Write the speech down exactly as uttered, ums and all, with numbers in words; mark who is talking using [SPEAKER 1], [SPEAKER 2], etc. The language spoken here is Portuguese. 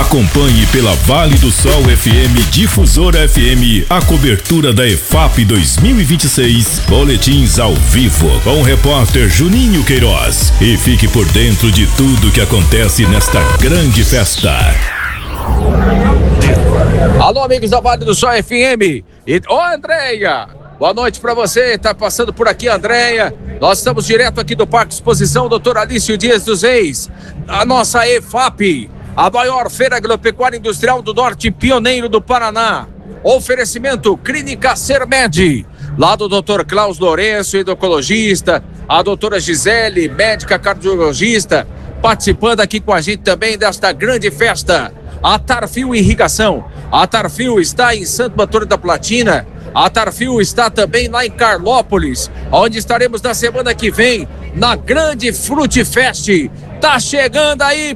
[SPEAKER 1] Acompanhe pela Vale do Sol F M Difusora F M a cobertura da E F A P dois mil e vinte e seis, boletins ao vivo com o repórter Juninho Queiroz. E fique por dentro de tudo que acontece nesta grande festa.
[SPEAKER 2] Alô, amigos da Vale do Sol F M. E... Ô, Andréia, boa noite pra você. Tá passando por aqui, Andréia. Nós estamos direto aqui do Parque Exposição doutor Alício Dias dos Reis, a nossa E F A P, a maior feira agropecuária industrial do norte, pioneiro do Paraná. Oferecimento Clínica Sermed, lá do doutor Klaus Lourenço, endocrinologista, a doutora Gisele, médica cardiologista, participando aqui com a gente também desta grande festa. A Tarfil Irrigação, a Tarfil está em Santo Antônio da Platina, a Tarfil está também lá em Carlópolis, onde estaremos na semana que vem, na grande Frutifest. Tá chegando aí,